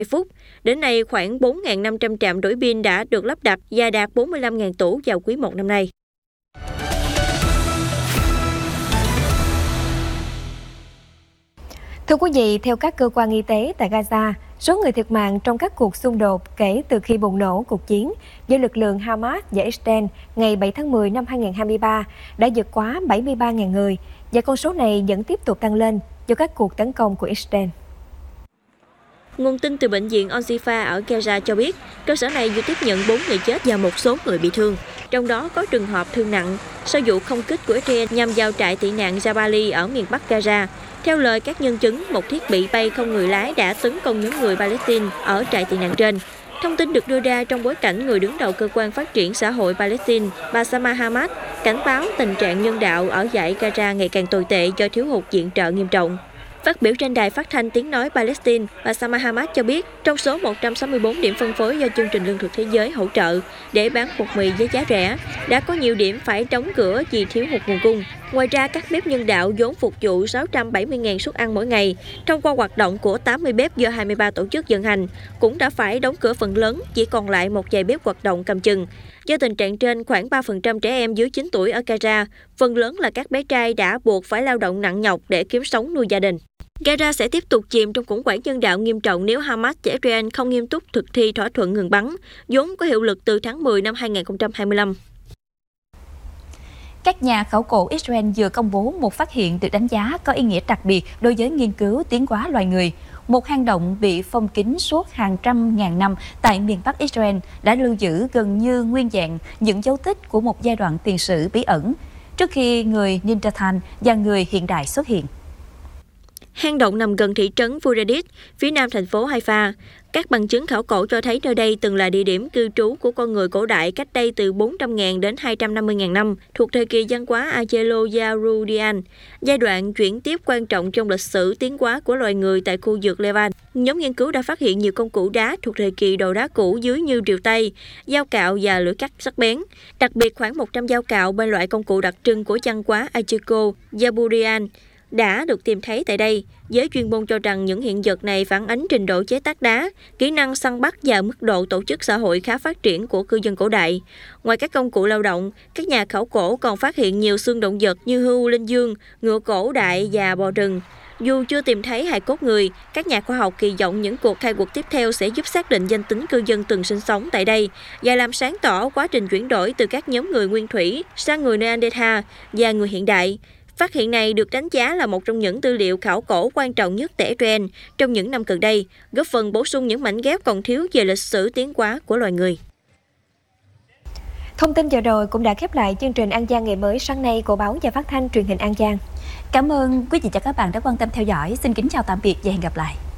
phút. Đến nay, khoảng 4.500 trạm đổi pin đã được lắp đặt và đạt 45.000 tủ vào quý 1 năm nay. Thưa quý vị, theo các cơ quan y tế tại Gaza, số người thiệt mạng trong các cuộc xung đột kể từ khi bùng nổ cuộc chiến giữa lực lượng Hamas và Israel ngày 7 tháng 10 năm 2023 đã vượt quá 73.000 người, và con số này vẫn tiếp tục tăng lên do các cuộc tấn công của Israel. Nguồn tin từ bệnh viện Al-Shifa ở Gaza cho biết, cơ sở này vừa tiếp nhận 4 người chết và một số người bị thương, trong đó có trường hợp thương nặng sau vụ không kích của Israel nhằm vào trại tị nạn Jabali ở miền Bắc Gaza. Theo lời các nhân chứng, một thiết bị bay không người lái đã tấn công những người Palestine ở trại tị nạn trên. Thông tin được đưa ra trong bối cảnh người đứng đầu cơ quan phát triển xã hội Palestine, Bassam Hamad, cảnh báo tình trạng nhân đạo ở dải Gaza ngày càng tồi tệ do thiếu hụt viện trợ nghiêm trọng. Phát biểu trên đài phát thanh tiếng nói Palestine, Bassam Hamad cho biết, trong số 164 điểm phân phối do chương trình lương thực thế giới hỗ trợ để bán bột mì với giá rẻ, đã có nhiều điểm phải đóng cửa vì thiếu hụt nguồn cung. Ngoài ra, các bếp nhân đạo vốn phục vụ 670.000 suất ăn mỗi ngày, thông qua hoạt động của 80 bếp do 23 tổ chức vận hành, cũng đã phải đóng cửa phần lớn, chỉ còn lại một vài bếp hoạt động cầm chừng. Do tình trạng trên, khoảng 3% trẻ em dưới 9 tuổi ở Gaza, phần lớn là các bé trai đã buộc phải lao động nặng nhọc để kiếm sống nuôi gia đình. Gaza sẽ tiếp tục chìm trong khủng hoảng nhân đạo nghiêm trọng nếu Hamas và Israel không nghiêm túc thực thi thỏa thuận ngừng bắn, vốn có hiệu lực từ tháng 10 năm 2025. Các nhà khảo cổ Israel vừa công bố một phát hiện được đánh giá có ý nghĩa đặc biệt đối với nghiên cứu tiến hóa loài người. Một hang động bị phong kín suốt hàng trăm ngàn năm tại miền Bắc Israel đã lưu giữ gần như nguyên vẹn những dấu tích của một giai đoạn tiền sử bí ẩn, trước khi người Neanderthal và người hiện đại xuất hiện. Hang động nằm gần thị trấn Furadit, phía nam thành phố Haifa. Các bằng chứng khảo cổ cho thấy nơi đây từng là địa điểm cư trú của con người cổ đại cách đây từ 400.000 đến 250.000 năm, thuộc thời kỳ văn hóa Agelo-Yahudian, giai đoạn chuyển tiếp quan trọng trong lịch sử tiến hóa của loài người tại khu vực Levan. Nhóm nghiên cứu đã phát hiện nhiều công cụ đá thuộc thời kỳ đồ đá cũ dưới như rìu tay, dao cạo và lưỡi cắt sắc bén. Đặc biệt khoảng 100 dao cạo bên loại công cụ đặc trưng của văn hóa Agelo-Yahudian đã được tìm thấy tại đây. Giới chuyên môn cho rằng những hiện vật này phản ánh trình độ chế tác đá, kỹ năng săn bắt và mức độ tổ chức xã hội khá phát triển của cư dân cổ đại. Ngoài các công cụ lao động, các nhà khảo cổ còn phát hiện nhiều xương động vật như hươu linh dương, ngựa cổ đại và bò rừng. Dù chưa tìm thấy hài cốt người, các nhà khoa học kỳ vọng những cuộc khai quật tiếp theo sẽ giúp xác định danh tính cư dân từng sinh sống tại đây và làm sáng tỏ quá trình chuyển đổi từ các nhóm người nguyên thủy sang người Neanderthal và người hiện đại. Phát hiện này được đánh giá là một trong những tư liệu khảo cổ quan trọng nhất tại Israel trong những năm gần đây, góp phần bổ sung những mảnh ghép còn thiếu về lịch sử tiến hóa của loài người. Thông tin vừa rồi cũng đã khép lại chương trình An Giang ngày mới sáng nay của báo và phát thanh truyền hình An Giang. Cảm ơn quý vị và các bạn đã quan tâm theo dõi. Xin kính chào tạm biệt và hẹn gặp lại.